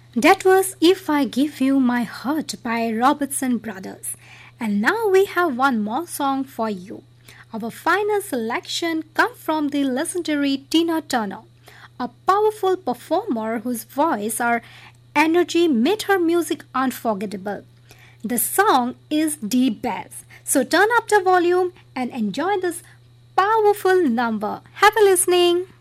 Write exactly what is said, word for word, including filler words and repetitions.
That was If I Give You My Heart by Robertson Brothers. And now we have one more song for you. Our final selection comes from the legendary Tina Turner, a powerful performer whose voice or energy made her music unforgettable. The song is The Best. So turn up the volume and enjoy this powerful number. Happy listening!